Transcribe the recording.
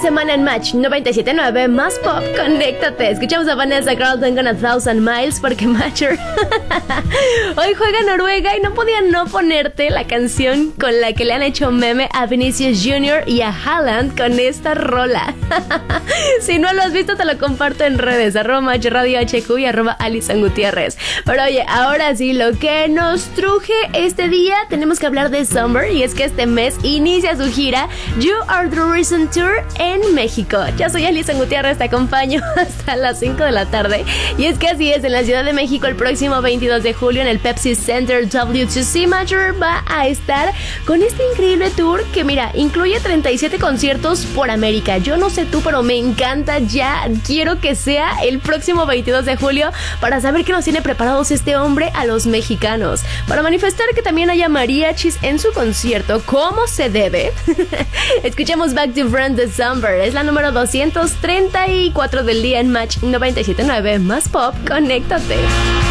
semana en Match 97.9 más pop, conéctate. Escuchamos a Vanessa Carlton con 1000 Miles porque Matcher. Hoy juega Noruega y no podía no ponerte la canción con la que le han hecho meme a Vinicius Jr. y a Haaland con esta rola. Si no lo has visto, te lo comparto en redes, @MatchRadioHQ y @AlisonGutierrez. Pero oye, ahora sí, lo que nos truje este día, tenemos que hablar de Summer, y es que este mes inicia su gira You Are The Reason Tour en México. Yo soy Alison Gutiérrez, te acompaño hasta las 5 de la tarde. Y es que así es, en la Ciudad de México el próximo 22 de julio en el Pepsi Center W2C Matcher va a estar con este increíble tour que mira, incluye 37 conciertos por América. Yo no sé tú, pero me encanta, ya quiero que sea el próximo 22 de julio para saber qué nos tiene preparados este hombre a los mexicanos. Para manifestar que también haya mariachis en su concierto como se debe. Escuchemos Back to Friends de Summer. Es la número 234 del día en Match 97.9 más pop, conéctate.